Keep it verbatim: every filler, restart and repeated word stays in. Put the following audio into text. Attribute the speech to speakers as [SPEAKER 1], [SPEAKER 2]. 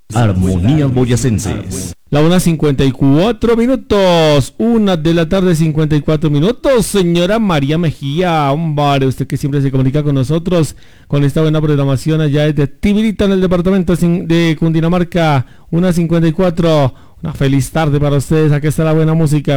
[SPEAKER 1] Armonías Boyacenses.
[SPEAKER 2] La una cincuenta y cuatro minutos, una de la tarde cincuenta y cuatro minutos. Señora María Mejía, hombre, usted que siempre se comunica con nosotros con esta buena programación allá desde Tibirita en el departamento de Cundinamarca. Una cincuenta y cuatro, una feliz tarde para ustedes. Aquí está la buena música.